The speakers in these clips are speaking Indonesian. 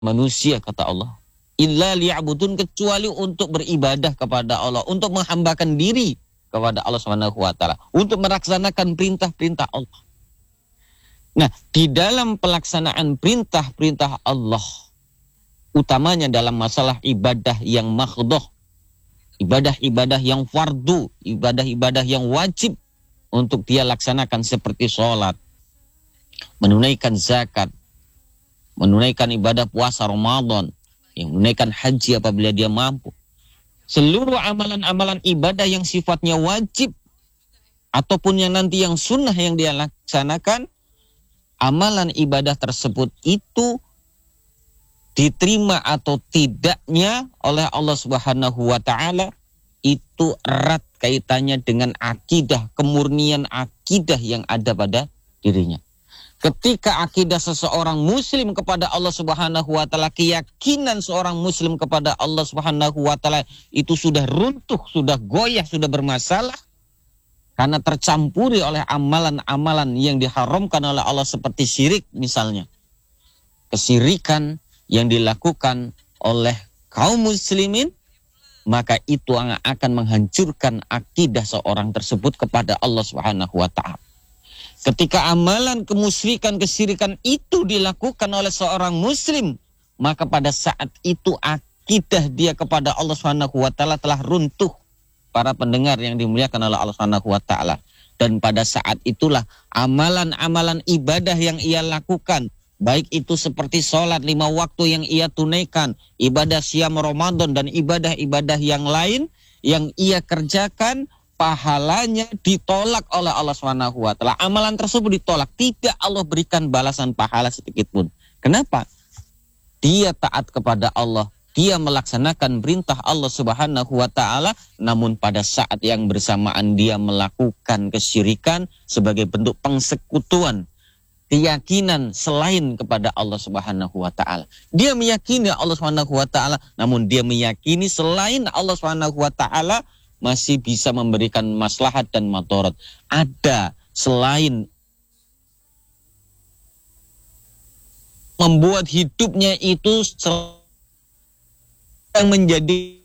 manusia, kata Allah. Illa liya'budun, kecuali untuk beribadah kepada Allah, untuk menghambakan diri kepada Allah Subhanahu wa taala, untuk melaksanakan perintah-perintah Allah. Nah, di dalam pelaksanaan perintah-perintah Allah, utamanya dalam masalah ibadah yang makhdhah, ibadah-ibadah yang fardu, ibadah-ibadah yang wajib untuk dia laksanakan seperti sholat, menunaikan zakat, menunaikan ibadah puasa Ramadan, yang menunaikan haji apabila dia mampu. Seluruh amalan-amalan ibadah yang sifatnya wajib ataupun yang nanti yang sunnah yang dia laksanakan, amalan ibadah tersebut itu diterima atau tidaknya oleh Allah Subhanahu wa taala itu erat kaitannya dengan akidah, kemurnian akidah yang ada pada dirinya. Ketika akidah seseorang muslim kepada Allah Subhanahu wa taala, keyakinan seorang muslim kepada Allah Subhanahu wa taala itu sudah runtuh, sudah goyah, sudah bermasalah karena tercampuri oleh amalan-amalan yang diharamkan oleh Allah seperti syirik misalnya. Kesyirikan yang dilakukan oleh kaum muslimin, maka itu akan menghancurkan akidah seorang tersebut kepada Allah Subhanahu wa taala. Ketika amalan kemusyrikan, kesyirikan itu dilakukan oleh seorang muslim, maka pada saat itu akidah dia kepada Allah Subhanahu wa taala telah runtuh. Para pendengar yang dimuliakan oleh Allah Subhanahu wa taala. Dan pada saat itulah amalan-amalan ibadah yang ia lakukan, baik itu seperti sholat 5 waktu yang ia tunaikan, ibadah siam Ramadan dan ibadah-ibadah yang lain yang ia kerjakan, pahalanya ditolak oleh Allah Subhanahu wa taala. Amalan tersebut ditolak, tidak Allah berikan balasan pahala sedikit pun. Kenapa? Dia taat kepada Allah, dia melaksanakan perintah Allah Subhanahu wa taala, namun pada saat yang bersamaan dia melakukan kesyirikan sebagai bentuk persekutuan, keyakinan selain kepada Allah Subhanahu wa taala. Dia meyakini Allah Subhanahu wa taala, namun dia meyakini selain Allah Subhanahu wa taala masih bisa memberikan maslahat dan madarat. Ada selain membuat hidupnya itu yang menjadi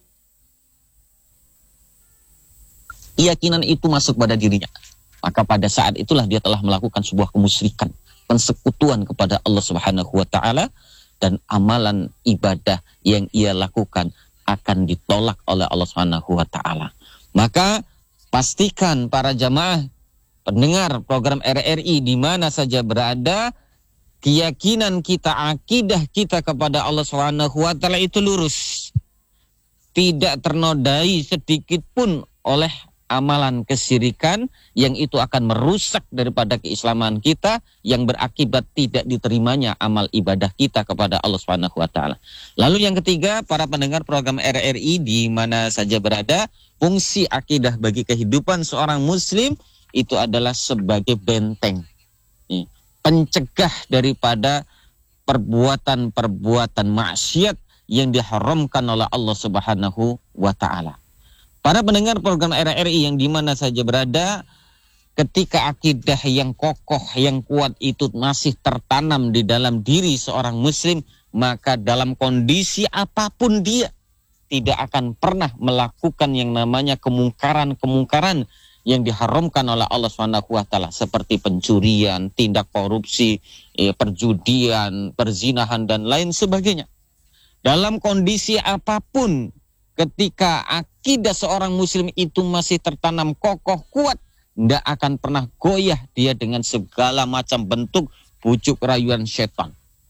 keyakinan itu masuk pada dirinya. Maka pada saat itulah dia telah melakukan sebuah kemusyrikan, persekutuan kepada Allah Subhanahu wa taala, dan amalan ibadah yang ia lakukan akan ditolak oleh Allah Subhanahu wa taala. Maka pastikan para jamaah pendengar program RRI di mana saja berada, keyakinan kita, akidah kita kepada Allah Subhanahu wa taala itu lurus. Tidak ternodai sedikit pun oleh amalan kesyirikan yang itu akan merusak daripada keislaman kita, yang berakibat tidak diterimanya amal ibadah kita kepada Allah Subhanahu wa taala. Lalu yang ketiga, para pendengar program RRI di mana saja berada, fungsi akidah bagi kehidupan seorang muslim itu adalah sebagai benteng, pencegah daripada perbuatan-perbuatan maksiat yang diharamkan oleh Allah Subhanahu wa taala. Para pendengar program RRI yang di mana saja berada, ketika akidah yang kokoh, yang kuat itu masih tertanam di dalam diri seorang muslim, maka dalam kondisi apapun dia tidak akan pernah melakukan yang namanya kemungkaran-kemungkaran yang diharamkan oleh Allah Subhanahu wa taala, seperti pencurian, tindak korupsi, perjudian, perzinahan dan lain sebagainya. Dalam kondisi apapun, ketika akidah seorang muslim itu masih tertanam kokoh kuat, tidak akan pernah goyah dia dengan segala macam bentuk bujuk rayuan setan.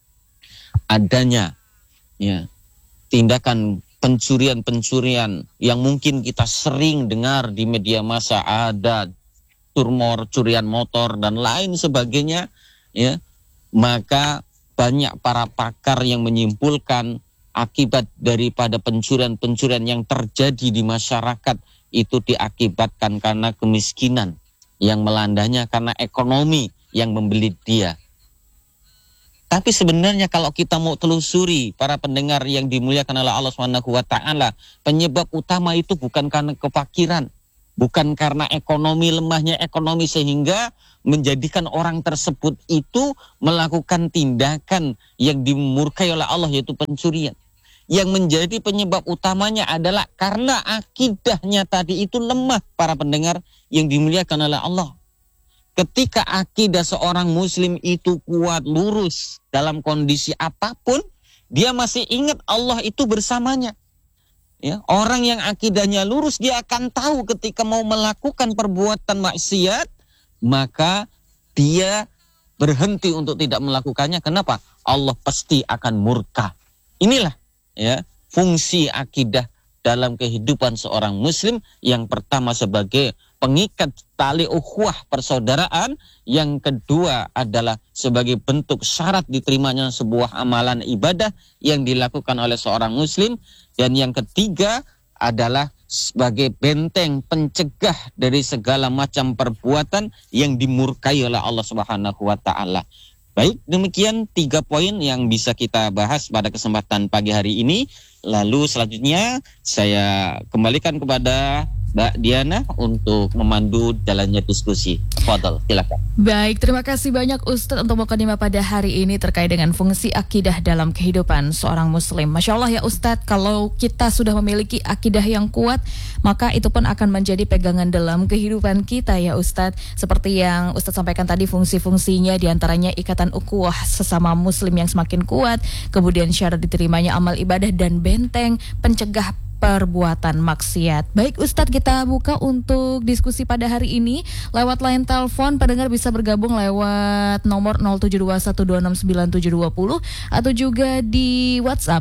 Adanya tindakan pencurian-pencurian yang mungkin kita sering dengar di media massa, ada turmor, curian motor dan lain sebagainya, maka banyak para pakar yang menyimpulkan akibat daripada pencurian-pencurian yang terjadi di masyarakat itu diakibatkan karena kemiskinan yang melandanya, karena ekonomi yang membelit dia. Tapi sebenarnya kalau kita mau telusuri, para pendengar yang dimuliakan oleh Allah Subhanahu wa taala, penyebab utama itu bukan karena kefakiran, Bukan karena lemahnya ekonomi sehingga menjadikan orang tersebut itu melakukan tindakan yang dimurkai oleh Allah, yaitu pencurian. Yang menjadi penyebab utamanya adalah karena akidahnya tadi itu lemah, para pendengar yang dimuliakan oleh Allah. Ketika akidah seorang muslim itu kuat, lurus dalam kondisi apapun, dia masih ingat Allah itu bersamanya. Ya, orang yang akidahnya lurus, dia akan tahu ketika mau melakukan perbuatan maksiat, maka dia berhenti untuk tidak melakukannya. Kenapa? Allah pasti akan murka. Inilah ya fungsi akidah dalam kehidupan seorang muslim. Yang pertama sebagai pengikat tali ukhuwah persaudaraan, yang kedua adalah sebagai bentuk syarat diterimanya sebuah amalan ibadah yang dilakukan oleh seorang muslim, dan yang ketiga adalah sebagai benteng pencegah dari segala macam perbuatan yang dimurkai oleh Allah Subhanahu wa taala. Baik, demikian 3 poin yang bisa kita bahas pada kesempatan pagi hari ini. Lalu selanjutnya saya kembalikan kepada Mbak Diana untuk memandu jalannya diskusi. Fadhal, silakan. Baik, terima kasih banyak Ustadz untuk mukadimah pada hari ini terkait dengan fungsi akidah dalam kehidupan seorang muslim. Masya Allah ya Ustadz, kalau kita sudah memiliki akidah yang kuat, maka itu pun akan menjadi pegangan dalam kehidupan kita ya Ustadz. Seperti yang Ustadz sampaikan tadi, fungsi-fungsinya diantaranya ikatan ukhuwah sesama muslim yang semakin kuat, kemudian syarat diterimanya amal ibadah, dan benteng pencegah perbuatan maksiat. Baik Ustadz, kita buka untuk diskusi pada hari ini lewat line telepon. Pendengar bisa bergabung lewat nomor 0721269720 atau juga di WhatsApp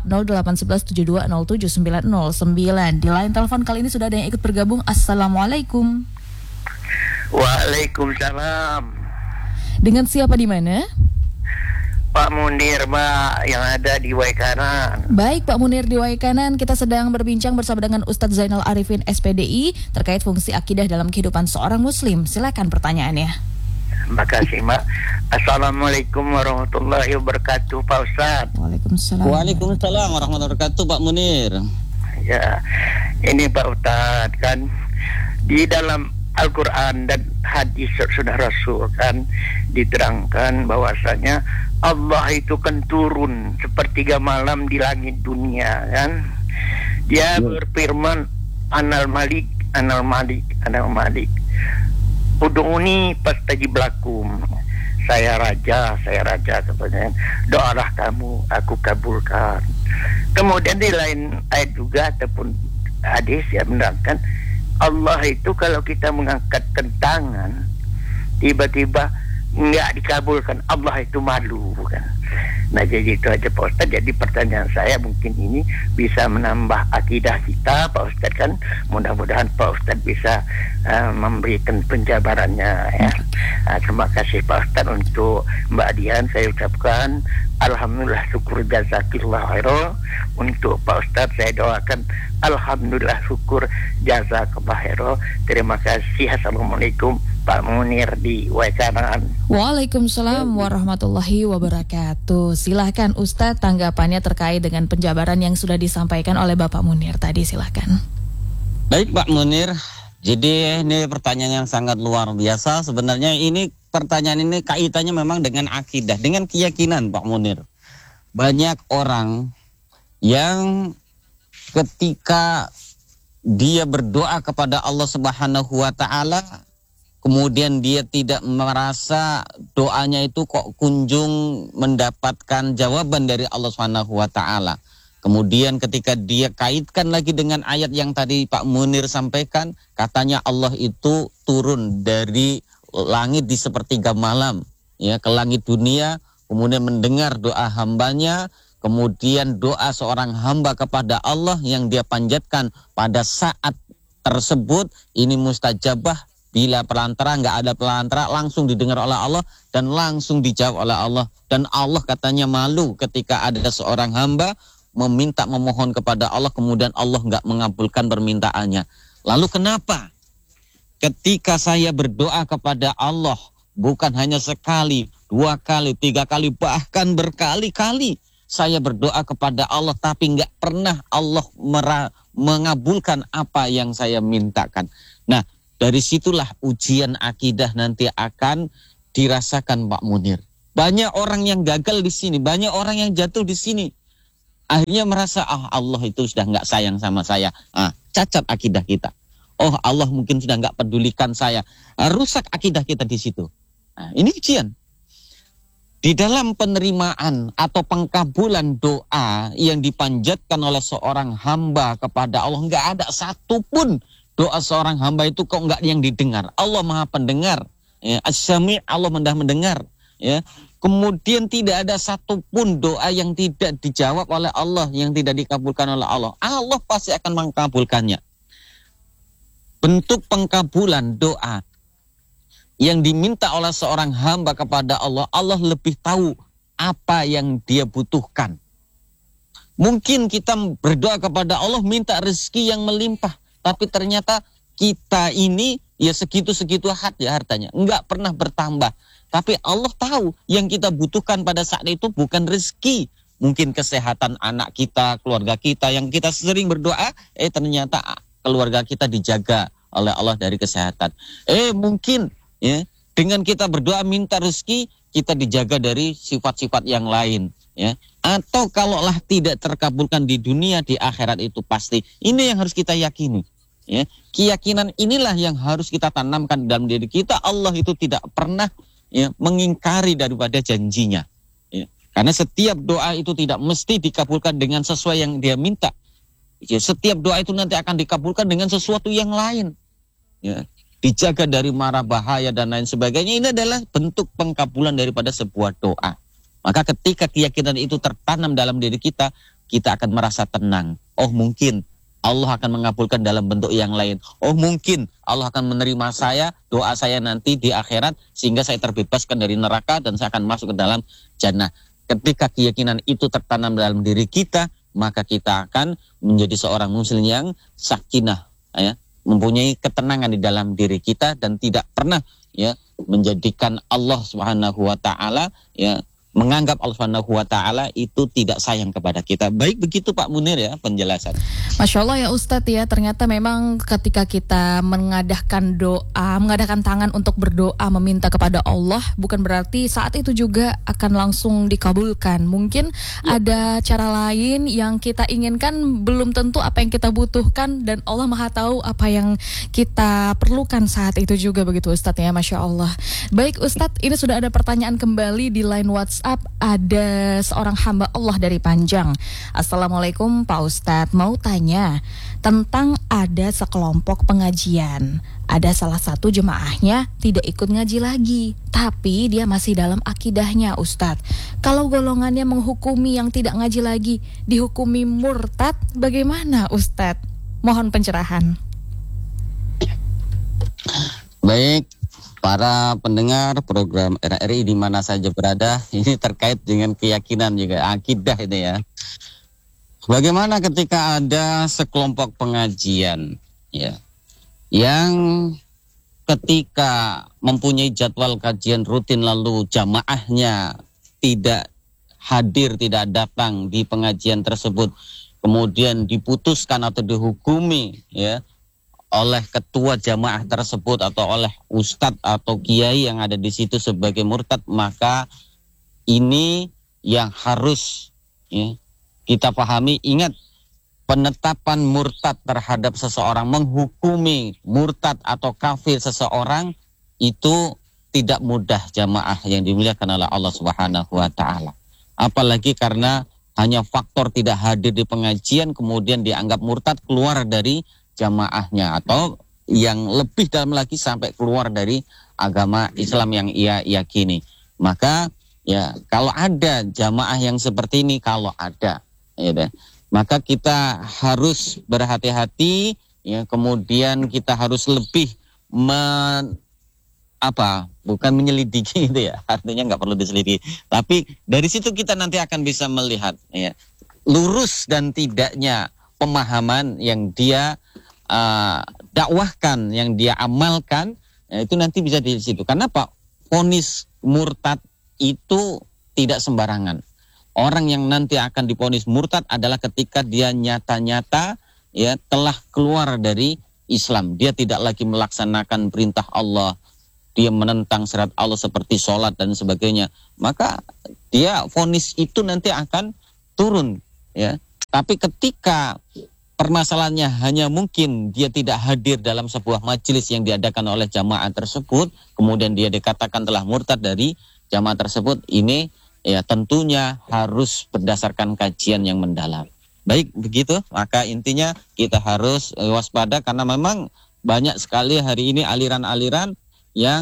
08117207909. Di line telepon kali ini sudah ada yang ikut bergabung. Assalamualaikum. Waalaikumsalam. Dengan siapa di mana? Pak Munir, Mbak, yang ada di Waikanan. Baik Pak Munir di Waikanan, kita sedang berbincang bersama dengan Ustadz Zainal Arifin SPDI terkait fungsi akidah dalam kehidupan seorang muslim. Silakan pertanyaannya. Terima kasih, Mbak. Assalamualaikum warahmatullahi wabarakatuh, Pak Ustadz. Waalaikumsalam. Waalaikumsalam warahmatullahi wabarakatuh, Pak Munir. Ya, ini Pak Ustadz, kan di dalam Al-Quran dan hadis sudah Rasul kan diterangkan bahwasanya Allah itu kan turun sepertiga malam di langit dunia kan. Dia berfirman, Anal Malik, Anal Malik, Anal Malik. Ud'uni fastajib lakum. Saya raja katanya. Doalah kamu, aku kabulkan. Kemudian di lain ayat juga ataupun hadis yang menerangkan Allah itu kalau kita mengangkatkan tangan tiba-tiba nggak dikabulkan, Allah itu malu kan. Nah jadi itu aja Pak Ustadz. Jadi pertanyaan saya mungkin ini bisa menambah akidah kita Pak Ustadz kan. Mudah-mudahan Pak Ustadz bisa memberikan penjabarannya ya. Terima kasih Pak Ustadz. Untuk Mbak Dian saya ucapkan alhamdulillah, syukur, jazakillah khairan. Untuk Pak Ustadz saya doakan alhamdulillah, syukur, jazakallah khairan. Terima kasih. Assalamualaikum, Pak Munir di Waikanan. Waalaikumsalam warahmatullahi wabarakatuh. Silahkan Ustadz tanggapannya terkait dengan penjabaran yang sudah disampaikan oleh Bapak Munir tadi, silahkan. Baik Pak Munir, jadi ini pertanyaan yang sangat luar biasa. Sebenarnya ini pertanyaan ini kaitannya memang dengan akidah, dengan keyakinan Pak Munir. Banyak orang yang ketika dia berdoa kepada Allah Subhanahu wa taala, kemudian dia tidak merasa doanya itu kok kunjung mendapatkan jawaban dari Allah Subhanahu wa taala. Kemudian ketika dia kaitkan lagi dengan ayat yang tadi Pak Munir sampaikan, katanya Allah itu turun dari langit di sepertiga malam ya ke langit dunia, kemudian mendengar doa hambanya, kemudian doa seorang hamba kepada Allah yang dia panjatkan pada saat tersebut ini mustajabah. Bila perantara, nggak ada perantara, langsung didengar oleh Allah dan langsung dijawab oleh Allah. Dan Allah katanya malu ketika ada seorang hamba memohon kepada Allah, kemudian Allah nggak mengabulkan permintaannya. Lalu kenapa? Ketika saya berdoa kepada Allah, bukan hanya sekali, 2 kali, 3 kali, bahkan berkali-kali saya berdoa kepada Allah, tapi nggak pernah Allah mengabulkan apa yang saya mintakan. Nah, Dari situlah ujian akidah nanti akan dirasakan Pak Munir. Banyak orang yang gagal di sini, banyak orang yang jatuh di sini. Akhirnya merasa, Allah itu sudah nggak sayang sama saya. Cacat akidah kita. Oh, Allah mungkin sudah nggak pedulikan saya. Rusak akidah kita di situ. Ini ujian. Di dalam penerimaan atau pengkabulan doa yang dipanjatkan oleh seorang hamba kepada Allah, nggak ada satupun doa seorang hamba itu kok nggak yang didengar. Allah Maha Pendengar. Ya, As-Sami', Allah mendengar. Ya. Kemudian tidak ada satupun doa yang tidak dijawab oleh Allah, yang tidak dikabulkan oleh Allah. Allah pasti akan mengkabulkannya. Bentuk pengkabulan doa yang diminta oleh seorang hamba kepada Allah, Allah lebih tahu apa yang dia butuhkan. Mungkin kita berdoa kepada Allah minta rezeki yang melimpah, tapi ternyata kita ini ya segitu-segitu hartanya, enggak pernah bertambah. Tapi Allah tahu yang kita butuhkan pada saat itu bukan rezeki, mungkin kesehatan anak kita, keluarga kita yang kita sering berdoa, ternyata keluarga kita dijaga oleh Allah dari kesehatan. Mungkin ya dengan kita berdoa minta rezeki, kita dijaga dari sifat-sifat yang lain. Ya, atau kalaulah tidak terkabulkan di dunia, di akhirat itu pasti. Ini yang harus kita yakini. Ya, keyakinan inilah yang harus kita tanamkan dalam diri kita. Allah itu tidak pernah mengingkari daripada janjinya. Ya, karena setiap doa itu tidak mesti dikabulkan dengan sesuai yang dia minta. Ya, setiap doa itu nanti akan dikabulkan dengan sesuatu yang lain. Ya, dijaga dari mara bahaya dan lain sebagainya. Ini adalah bentuk pengkabulan daripada sebuah doa. Maka ketika keyakinan itu tertanam dalam diri kita, kita akan merasa tenang. Oh, mungkin Allah akan mengabulkan dalam bentuk yang lain. Oh, mungkin Allah akan menerima doa saya nanti di akhirat, sehingga saya terbebaskan dari neraka dan saya akan masuk ke dalam jannah. Ketika keyakinan itu tertanam dalam diri kita, maka kita akan menjadi seorang muslim yang sakinah, ya, mempunyai ketenangan di dalam diri kita dan tidak pernah ya menjadikan Allah Subhanahu wa taala ya menganggap Allah Subhanahu wa taala itu tidak sayang kepada kita. Baik begitu Pak Munir ya penjelasan. Masya Allah ya Ustadz ya, ternyata memang ketika kita mengadakan tangan untuk berdoa meminta kepada Allah, bukan berarti saat itu juga akan langsung dikabulkan. Mungkin ada cara lain yang kita inginkan, belum tentu apa yang kita butuhkan, dan Allah Maha tahu apa yang kita perlukan saat itu juga, begitu Ustadz ya. Masya Allah. Baik Ustadz, ini sudah ada pertanyaan kembali di line WhatsApp. Ada seorang hamba Allah dari Panjang. Assalamualaikum Pak Ustadz, mau tanya tentang ada sekelompok pengajian. Ada salah satu jemaahnya tidak ikut ngaji lagi, tapi dia masih dalam akidahnya Ustadz. Kalau golongannya menghukumi yang tidak ngaji lagi dihukumi murtad, bagaimana Ustadz? Mohon pencerahan. Baik, para pendengar program RRI di mana saja berada, ini terkait dengan keyakinan juga, akidah ini ya. Bagaimana ketika ada sekelompok pengajian ya, yang ketika mempunyai jadwal kajian rutin lalu jamaahnya tidak hadir, tidak datang di pengajian tersebut, kemudian diputuskan atau dihukumi ya oleh ketua jamaah tersebut atau oleh ustadz atau kiai yang ada di situ sebagai murtad, maka ini yang harus ya, kita pahami. Ingat, penetapan murtad terhadap seseorang, menghukumi murtad atau kafir seseorang itu tidak mudah jamaah yang dimuliakan oleh Allah Subhanahu wa taala. Apalagi karena hanya faktor tidak hadir di pengajian kemudian dianggap murtad, keluar dari jamaahnya, atau yang lebih dalam lagi sampai keluar dari agama Islam yang ia yakini. Maka ya kalau ada jamaah yang seperti ini, kalau ada ya, maka kita harus berhati-hati ya, kemudian kita harus lebih bukan menyelidiki itu ya, artinya nggak perlu diselidiki, tapi dari situ kita nanti akan bisa melihat ya, lurus dan tidaknya pemahaman yang dia dakwahkan, yang dia amalkan, ya, itu nanti bisa di situ. Karena Pak, vonis murtad itu tidak sembarangan. Orang yang nanti akan divonis murtad adalah ketika dia nyata-nyata ya telah keluar dari Islam, dia tidak lagi melaksanakan perintah Allah, dia menentang syariat Allah seperti sholat dan sebagainya, maka dia vonis itu nanti akan turun, ya. Tapi ketika permasalahannya hanya mungkin dia tidak hadir dalam sebuah majelis yang diadakan oleh jamaah tersebut, kemudian dia dikatakan telah murtad dari jamaah tersebut, ini ya tentunya harus berdasarkan kajian yang mendalam. Baik, begitu. Maka intinya kita harus waspada karena memang banyak sekali hari ini aliran-aliran yang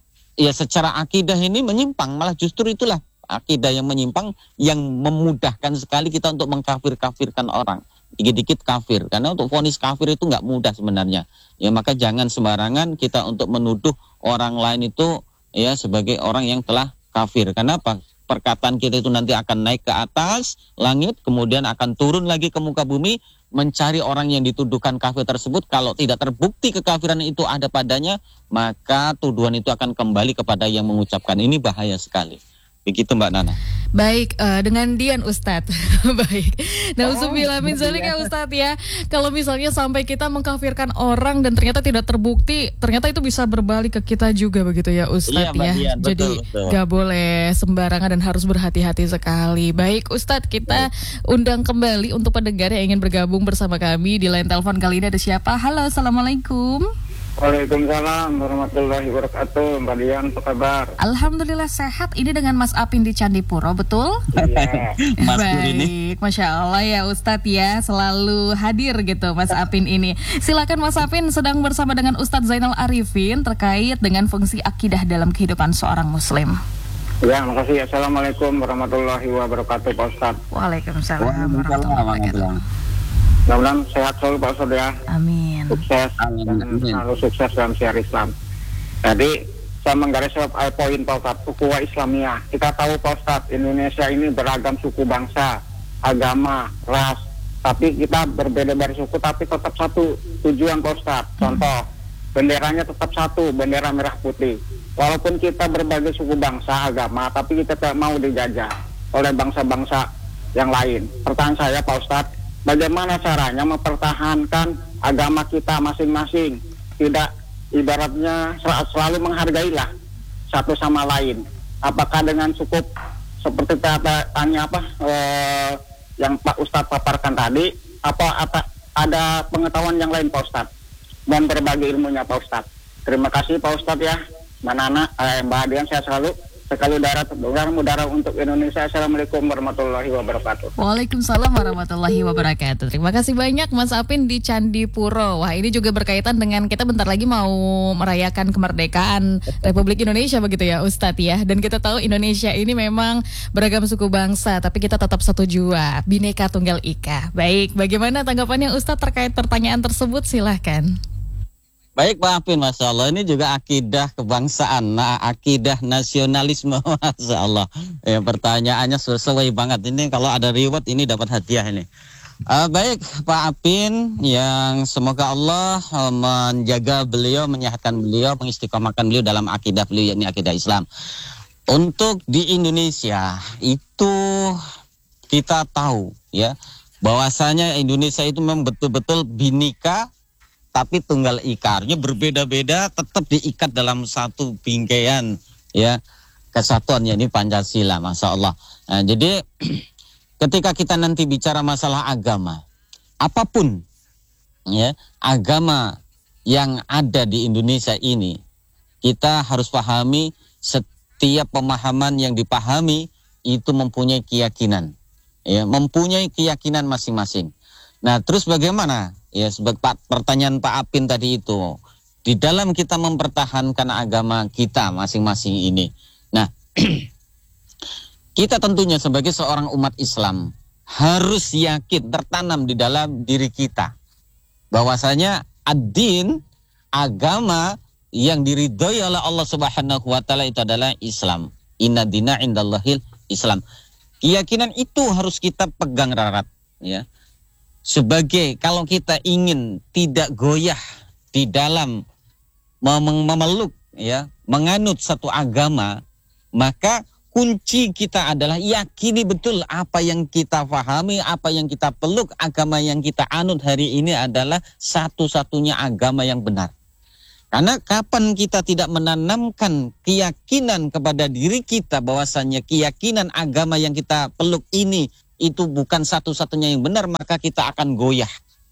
ya secara akidah ini menyimpang. Malah justru itulah akidah yang menyimpang yang memudahkan sekali kita untuk mengkafir-kafirkan orang. Dikit-dikit kafir, karena untuk vonis kafir itu nggak mudah sebenarnya. Ya maka jangan sembarangan kita untuk menuduh orang lain itu ya sebagai orang yang telah kafir. Kenapa? Perkataan kita itu nanti akan naik ke atas langit, kemudian akan turun lagi ke muka bumi, mencari orang yang dituduhkan kafir tersebut. Kalau tidak terbukti kekafiran itu ada padanya, maka tuduhan itu akan kembali kepada yang mengucapkan. Ini bahaya sekali. Begitu Mbak Nana. Baik, dengan Dian Ustadz. Baik. Nah, uzubillah min dzalik ya Ustadz ya. Kalau misalnya sampai kita mengkafirkan orang dan ternyata tidak terbukti, ternyata itu bisa berbalik ke kita juga begitu ya Ustadz ya. Dian, jadi betul. gak boleh sembarangan dan harus berhati-hati sekali. Baik Ustadz, kita undang kembali untuk pendengar yang ingin bergabung bersama kami di line telepon kali ini. Ada siapa? Halo, assalamualaikum. Waalaikumsalam warahmatullahi wabarakatuh. Mbak Dian, apa kabar? Alhamdulillah sehat. Ini dengan Mas Apin di Candipuro, betul? Iya. Mas Pur ini. Baik, Masya Allah ya Ustadz ya, selalu hadir gitu Mas Apin ini. Silakan Mas Apin, sedang bersama dengan Ustadz Zainal Arifin terkait dengan fungsi akidah dalam kehidupan seorang muslim. Ya, makasih. Assalamualaikum warahmatullahi wabarakatuh Pak Ustadz. Waalaikumsalam warahmatullahi wabarakatuh. Mudah-mudahan sehat selalu Pak Ustadz ya. Amin. Sukses Amin. dan selalu sukses dalam syiar Islam. Jadi saya menggarisbawahi poin Pak Ustadz, ukhuwah Islamiyah. Kita tahu Pak Ustadz, Indonesia ini beragam suku bangsa, agama, ras. Tapi kita berbeda-beda suku, tapi tetap satu tujuan Pak Ustadz. Contoh, benderanya tetap satu, bendera merah putih. Walaupun kita berbagai suku bangsa, agama, tapi kita tidak mau dijajah oleh bangsa-bangsa yang lain. Pertanyaan saya Pak Ustadz, bagaimana caranya mempertahankan agama kita masing-masing, tidak ibaratnya selalu menghargailah satu sama lain? Apakah dengan cukup seperti tanya yang Pak Ustadz paparkan tadi, apa ada pengetahuan yang lain Pak Ustadz? Dan berbagi ilmunya Pak Ustadz. Terima kasih Pak Ustadz ya, Mbak Nana, Mbak Dian, saya selalu sekali udara untuk Indonesia. Assalamualaikum warahmatullahi wabarakatuh. Waalaikumsalam warahmatullahi wabarakatuh. Terima kasih banyak Mas Apin di Candipuro. Wah, ini juga berkaitan dengan kita bentar lagi mau merayakan kemerdekaan Republik Indonesia begitu ya Ustadz ya. Dan kita tahu Indonesia ini memang beragam suku bangsa, tapi kita tetap satu jua, Bhinneka Tunggal Ika. Baik, bagaimana tanggapannya Ustadz terkait pertanyaan tersebut? Silahkan. Baik Pak Apin, Masya Allah, ini juga akidah kebangsaan, akidah nasionalisme, Masya Allah. Ya, pertanyaannya sesuai banget, ini kalau ada reward ini dapat hadiah ini. Baik Pak Apin, yang semoga Allah menjaga beliau, menyehatkan beliau, mengistiqomahkan beliau dalam akidah beliau, yakni akidah Islam. Untuk di Indonesia itu kita tahu ya, bahwasanya Indonesia itu memang betul-betul Bhinneka tapi Tunggal Ika, artinya berbeda-beda tetap diikat dalam satu bingkaian ya kesatuan, ini Pancasila, Masya Allah. Nah, jadi ketika kita nanti bicara masalah agama, apapun ya agama yang ada di Indonesia ini, kita harus pahami setiap pemahaman yang dipahami itu mempunyai keyakinan, ya, mempunyai keyakinan masing-masing. Nah, terus bagaimana? Ya, sebagai pertanyaan Pak Apin tadi itu, di dalam kita mempertahankan agama kita masing-masing ini. Nah, kita tentunya sebagai seorang umat Islam harus yakin, tertanam di dalam diri kita bahwasanya ad-din, agama yang diridhoi oleh Allah Subhanahu wa taala itu adalah Islam. Inna dina indallahil Islam. Keyakinan itu harus kita pegang erat ya. Sebagai kalau kita ingin tidak goyah di dalam memeluk ya, menganut satu agama, maka kunci kita adalah yakini betul apa yang kita pahami, apa yang kita peluk, agama yang kita anut hari ini adalah satu-satunya agama yang benar. Karena kapan kita tidak menanamkan keyakinan kepada diri kita bahwasanya keyakinan agama yang kita peluk ini itu bukan satu-satunya yang benar, maka kita akan goyah.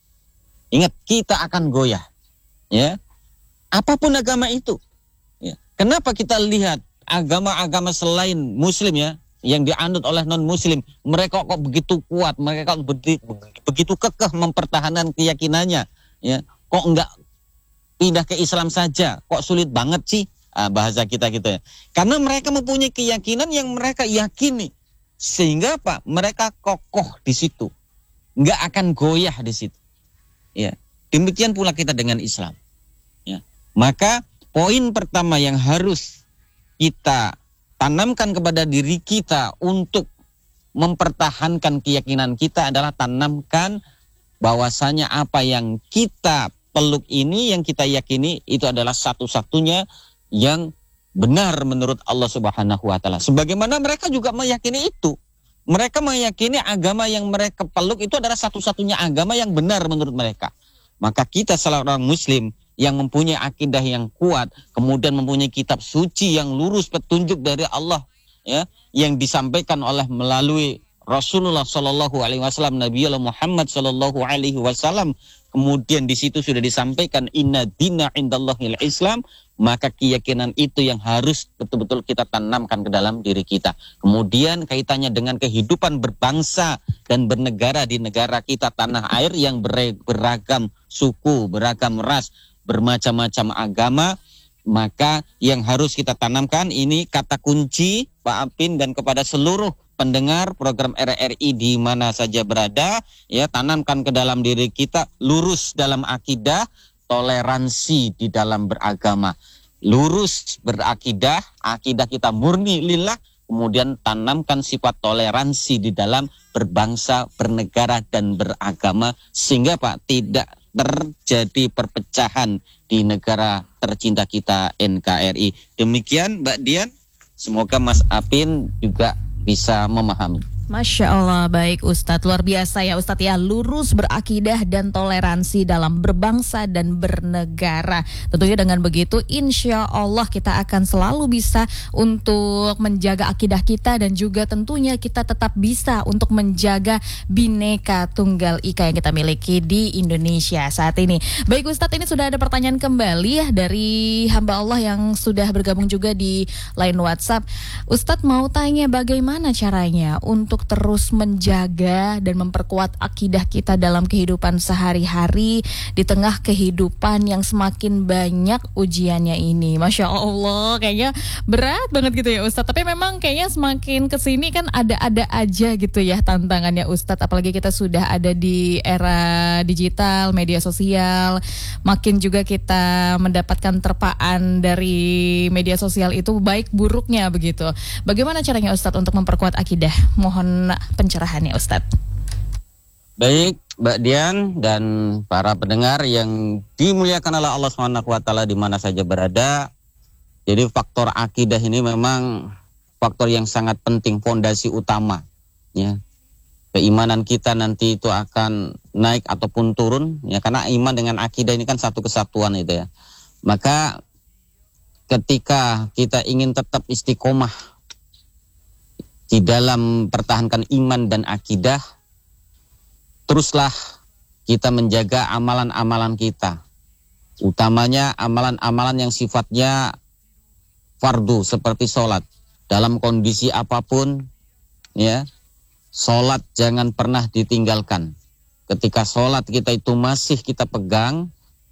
Ingat, kita akan goyah. Ya, apapun agama itu. Ya. Kenapa kita lihat agama-agama selain Muslim ya, yang dianut oleh non-Muslim, mereka kok begitu kuat, mereka kok begitu kekeh mempertahankan keyakinannya. Ya, kok enggak pindah ke Islam saja, kok sulit banget sih, bahasa kita gitu ya. Karena mereka mempunyai keyakinan yang mereka yakini, sehingga apa? Mereka kokoh di situ, nggak akan goyah di situ. Ya, demikian pula kita dengan Islam. Ya, maka poin pertama yang harus kita tanamkan kepada diri kita untuk mempertahankan keyakinan kita adalah tanamkan bahwasanya apa yang kita peluk ini, yang kita yakini itu adalah satu-satunya yang benar menurut Allah Subhanahu wa taala. Sebagaimana mereka juga meyakini itu. Mereka meyakini agama yang mereka peluk itu adalah satu-satunya agama yang benar menurut mereka. Maka kita seorang muslim yang mempunyai akidah yang kuat, kemudian mempunyai kitab suci yang lurus petunjuk dari Allah, ya, yang disampaikan oleh melalui Rasulullah Shallallahu Alaihi Wasallam, Nabi Allah Muhammad Shallallahu Alaihi Wasallam. Kemudian di situ sudah disampaikan inna dina indallahil Islam, maka keyakinan itu yang harus betul-betul kita tanamkan ke dalam diri kita. Kemudian kaitannya dengan kehidupan berbangsa dan bernegara di negara kita tanah air yang beragam suku, beragam ras, bermacam-macam agama, maka yang harus kita tanamkan ini kata kunci Pak Apin dan kepada seluruh pendengar program RRI di mana saja berada, ya, tanamkan ke dalam diri kita lurus dalam akidah, toleransi di dalam beragama. Lurus berakidah, akidah kita murni lillah, kemudian tanamkan sifat toleransi di dalam berbangsa, bernegara dan beragama, sehingga Pak tidak terjadi perpecahan di negara tercinta kita NKRI. Demikian Mbak Dian, semoga Mas Apin juga bisa memahami. Masya Allah, baik Ustadz, luar biasa ya Ustadz ya, lurus berakidah dan toleransi dalam berbangsa dan bernegara. Tentunya dengan begitu insya Allah kita akan selalu bisa untuk menjaga akidah kita dan juga tentunya kita tetap bisa untuk menjaga Bhinneka Tunggal Ika yang kita miliki di Indonesia saat ini. Baik Ustadz, ini sudah ada pertanyaan kembali ya dari hamba Allah yang sudah bergabung juga di line WhatsApp. Ustadz mau tanya bagaimana caranya untuk terus menjaga dan memperkuat akidah kita dalam kehidupan sehari-hari di tengah kehidupan yang semakin banyak ujiannya ini. Masya Allah, kayaknya berat banget gitu ya Ustadz. Tapi memang kayaknya semakin kesini kan ada-ada aja gitu ya tantangannya Ustadz. Apalagi kita sudah ada di era digital, media sosial. Makin juga kita mendapatkan terpaan dari media sosial itu baik buruknya begitu. Bagaimana caranya Ustadz untuk memperkuat akidah? Mohon pencerahannya Ustadz. Baik Mbak Dian dan para pendengar yang dimuliakan oleh Allah Subhanahu wa taala di mana saja berada. Jadi faktor akidah ini memang faktor yang sangat penting, fondasi utama ya. Keimanan kita nanti itu akan naik ataupun turun ya, karena iman dengan akidah ini kan satu kesatuan itu ya. Maka ketika kita ingin tetap istiqomah di dalam pertahankan iman dan akidah, teruslah kita menjaga amalan-amalan kita, utamanya amalan-amalan yang sifatnya fardu seperti sholat. Dalam kondisi apapun ya, sholat jangan pernah ditinggalkan. Ketika sholat kita itu masih kita pegang,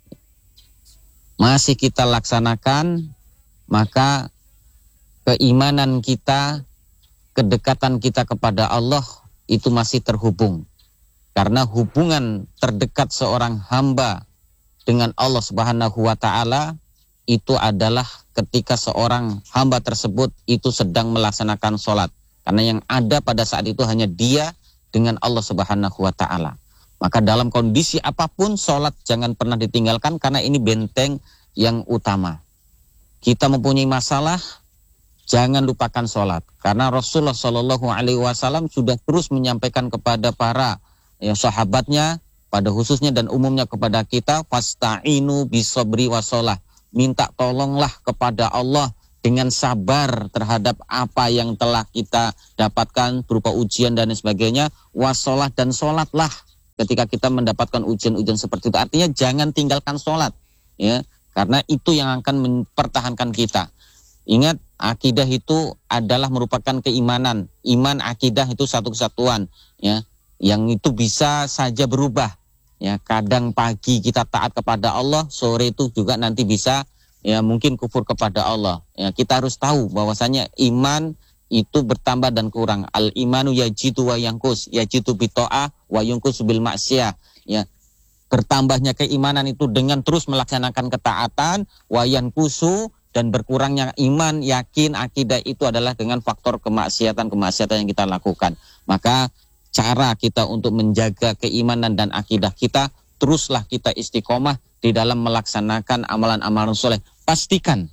masih kita laksanakan, maka keimanan kita, kedekatan kita kepada Allah itu masih terhubung. Karena hubungan terdekat seorang hamba dengan Allah Subhanahu wa taala itu adalah ketika seorang hamba tersebut itu sedang melaksanakan sholat. Karena yang ada pada saat itu hanya dia dengan Allah Subhanahu wa taala. Maka dalam kondisi apapun sholat jangan pernah ditinggalkan, karena ini benteng yang utama. Kita mempunyai masalah, jangan lupakan sholat. Karena Rasulullah Shallallahu Alaihi Wasallam sudah terus menyampaikan kepada para sahabatnya, pada khususnya dan umumnya kepada kita, fasta'inu bisabri washolah. Minta tolonglah kepada Allah dengan sabar terhadap apa yang telah kita dapatkan berupa ujian dan sebagainya. Washolah, dan sholatlah ketika kita mendapatkan ujian-ujian seperti itu. Artinya jangan tinggalkan sholat, ya, karena itu yang akan mempertahankan kita. Ingat, akidah itu adalah merupakan keimanan. Iman, akidah itu satu kesatuan, ya, yang itu bisa saja berubah. Ya, kadang pagi kita taat kepada Allah, sore itu juga nanti bisa ya mungkin kufur kepada Allah. Ya, kita harus tahu bahwasanya iman itu bertambah dan kurang. Al imanu yajidu wa yanqus, yajidu bi ta'ah wa yanqus bil maksiyah. Ya, bertambahnya keimanan itu dengan terus melaksanakan ketaatan, wa yanqusu, dan berkurangnya iman, yakin, akidah itu adalah dengan faktor kemaksiatan yang kita lakukan. Maka cara kita untuk menjaga keimanan dan akidah kita, teruslah kita istiqomah di dalam melaksanakan amalan-amalan soleh. Pastikan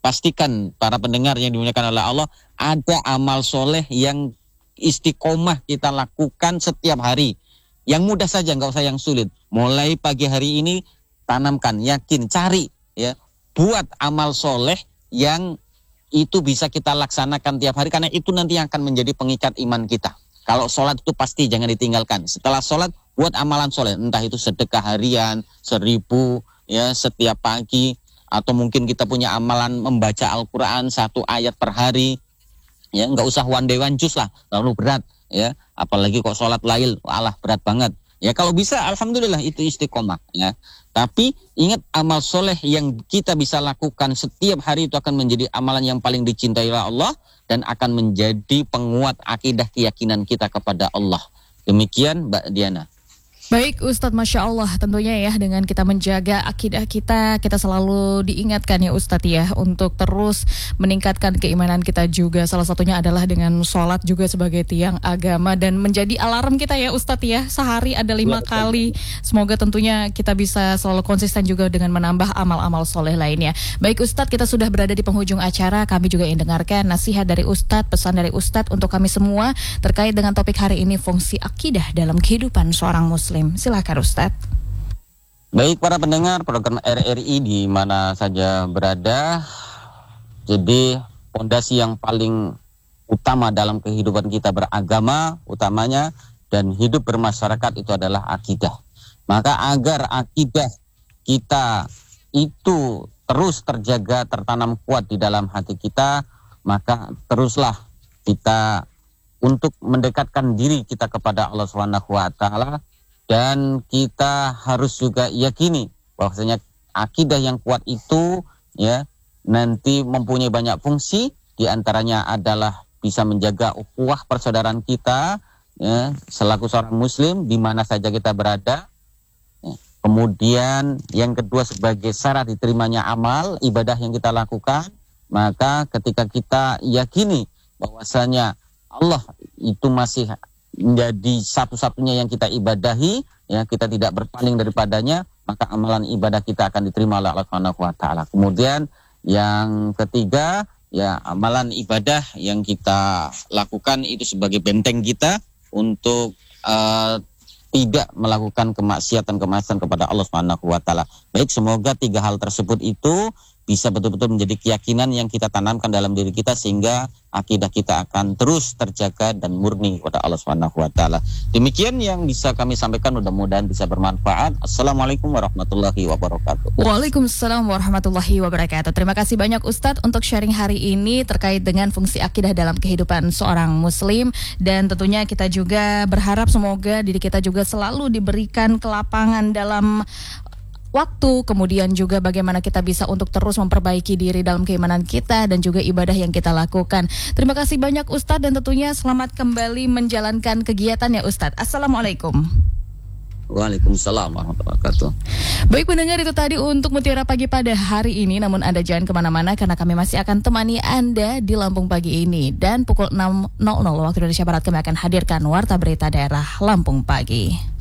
para pendengar yang dimuliakan oleh Allah, ada amal soleh yang istiqomah kita lakukan setiap hari. Yang mudah saja, nggak usah yang sulit. Mulai pagi hari ini, tanamkan, yakin, cari, ya, buat amal soleh yang itu bisa kita laksanakan tiap hari, karena itu nanti yang akan menjadi pengikat iman kita. Kalau sholat itu pasti jangan ditinggalkan. Setelah sholat, buat amalan soleh. Entah itu sedekah harian, 1000, ya, setiap pagi. Atau mungkin kita punya amalan membaca Al-Quran 1 ayat per hari. Ya, nggak usah one day one juice lah, terlalu berat. Ya, apalagi kok sholat lail, alah berat banget. Ya, kalau bisa, alhamdulillah itu istiqomah. Ya. Tapi ingat, amal soleh yang kita bisa lakukan setiap hari itu akan menjadi amalan yang paling dicintai oleh Allah dan akan menjadi penguat akidah keyakinan kita kepada Allah. Demikian Mbak Diana. Baik Ustadz, Masya Allah, tentunya ya dengan kita menjaga akidah kita selalu diingatkan ya Ustadz ya untuk terus meningkatkan keimanan kita juga. Salah satunya adalah dengan sholat juga sebagai tiang agama dan menjadi alarm kita ya Ustadz ya. Sehari ada 5 kali. Semoga tentunya kita bisa selalu konsisten juga dengan menambah amal-amal soleh lainnya. Baik Ustadz, kita sudah berada di penghujung acara. Kami juga ingin dengarkan nasihat dari Ustadz, pesan dari Ustadz untuk kami semua terkait dengan topik hari ini, fungsi akidah dalam kehidupan seorang muslim. Silakan Ustadz. Baik para pendengar program RRI di mana saja berada. Jadi fondasi yang paling utama dalam kehidupan kita beragama utamanya dan hidup bermasyarakat itu adalah akidah. Maka agar akidah kita itu terus terjaga, tertanam kuat di dalam hati kita, maka teruslah kita untuk mendekatkan diri kita kepada Allah Subhanahu wa taala. Dan kita harus juga yakini bahwasanya akidah yang kuat itu ya nanti mempunyai banyak fungsi, di antaranya adalah bisa menjaga ukhuwah persaudaraan kita ya, selaku seorang muslim di mana saja kita berada. Ya. Kemudian yang kedua, sebagai syarat diterimanya amal ibadah yang kita lakukan, maka ketika kita yakini bahwasanya Allah itu masih menjadi satu-satunya yang kita ibadahi, ya, kita tidak berpaling daripadanya, maka amalan ibadah kita akan diterima oleh Allah Subhanahu wa taala. Kemudian yang ketiga, ya, amalan ibadah yang kita lakukan itu sebagai benteng kita untuk tidak melakukan kemaksiatan kepada Allah Subhanahu wa taala. Baik, semoga 3 hal tersebut itu bisa betul-betul menjadi keyakinan yang kita tanamkan dalam diri kita sehingga akidah kita akan terus terjaga dan murni kepada Allah Subhanahu wa taala. Demikian yang bisa kami sampaikan, mudah-mudahan bisa bermanfaat. Assalamualaikum warahmatullahi wabarakatuh. Waalaikumsalam warahmatullahi wabarakatuh. Terima kasih banyak Ustadz untuk sharing hari ini terkait dengan fungsi akidah dalam kehidupan seorang muslim, dan tentunya kita juga berharap semoga diri kita juga selalu diberikan kelapangan dalam waktu, kemudian juga bagaimana kita bisa untuk terus memperbaiki diri dalam keimanan kita dan juga ibadah yang kita lakukan. Terima kasih banyak Ustadz dan tentunya selamat kembali menjalankan kegiatan ya Ustadz. Assalamualaikum. Waalaikumsalam warahmatullahi wabarakatuh. Baik pendengar, itu tadi untuk Mutiara Pagi pada hari ini. Namun Anda jangan kemana-mana karena kami masih akan temani Anda di Lampung Pagi ini. Dan pukul 6.00 waktu Indonesia Barat kami akan hadirkan Warta Berita Daerah Lampung Pagi.